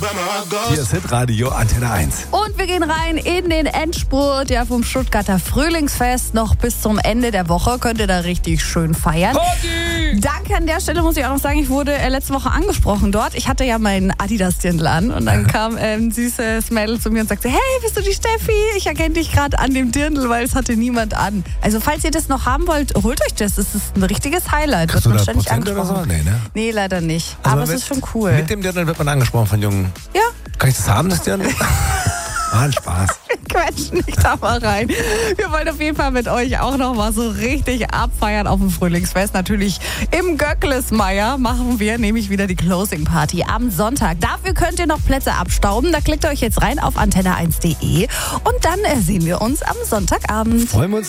Hier ist Hitradio Antenne 1. Und wir gehen rein in den Endspurt vom Stuttgarter Frühlingsfest. Noch bis zum Ende der Woche könnt ihr da richtig schön feiern. Party! Danke an der Stelle, muss ich auch noch sagen, ich wurde letzte Woche angesprochen dort. Ich hatte ja meinen Adidas-Dirndl an und dann kam ein süßes Mädel zu mir und sagte, hey, bist du die Steffi? Ich erkenne dich gerade an dem Dirndl, weil es hatte niemand an. Also falls ihr das noch haben wollt, holt euch das. Das ist ein richtiges Highlight. Kriegst wird du man da ständig Prozent oder angesprochen. so? Nee, ne? Nee, leider nicht. Also aber es ist schon cool. Mit dem Dirndl wird man angesprochen von Jungen. Ja. Kann ich das haben, das Dirndl? War ein Spaß. Quetschen nicht da mal rein. Wir wollen auf jeden Fall mit euch auch noch mal so richtig abfeiern auf dem Frühlingsfest. Natürlich im Göcklesmeier machen wir nämlich wieder die Closing Party am Sonntag. Dafür könnt ihr noch Plätze abstauben. Da klickt ihr euch jetzt rein auf antenne1.de und dann sehen wir uns am Sonntagabend. Freuen wir uns.